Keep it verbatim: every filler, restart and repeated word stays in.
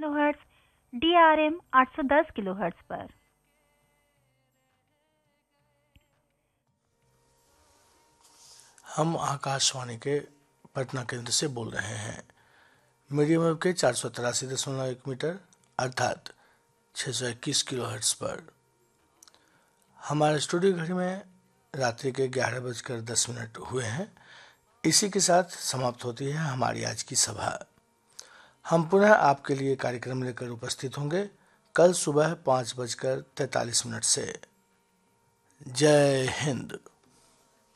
Kilohertz, D R M आठ सौ दस किलोहर्ट्ज़ पर। हम आकाशवाणी के पटना केंद्र से बोल रहे हैं। मीडियम वेव के चार सौ तिरासी दशमलव एक मीटर अर्थात छः सौ इक्कीस किलोहर्ट्ज़ पर। हमारे स्टूडियो घड़ी में रात्रि के ग्यारह बजकर दस मिनट हुए हैं। इसी के साथ समाप्त होती है हमारी आज की सभा। हम पुनः आपके लिए कार्यक्रम लेकर उपस्थित होंगे कल सुबह पाँच बजकर तैंतालीस मिनट से। जय हिंद।